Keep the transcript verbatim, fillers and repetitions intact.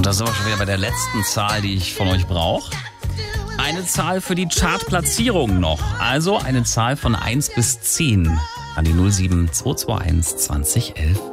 Und da sind wir schon wieder bei der letzten Zahl, die ich von euch brauche. Eine Zahl für die Chartplatzierung noch. Also eine Zahl von eins bis zehn an die null sieben zwei zwei eins zwanzig elf.